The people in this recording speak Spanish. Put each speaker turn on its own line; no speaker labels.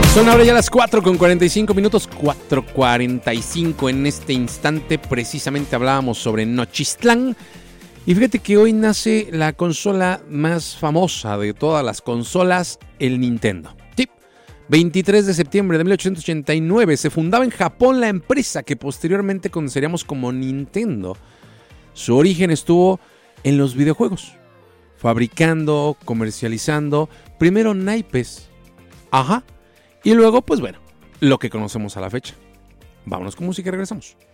Son ahora ya las 4:45, 4:45 en este instante. Precisamente hablábamos sobre Nochistlán. Y fíjate que hoy nace la consola más famosa de todas las consolas, el Nintendo. Sí, 23 de septiembre de 1889 se fundaba en Japón la empresa que posteriormente conoceríamos como Nintendo. Su origen estuvo en los videojuegos, fabricando, comercializando, primero naipes. Ajá. Y luego, pues bueno, lo que conocemos a la fecha. Vámonos con música y regresamos.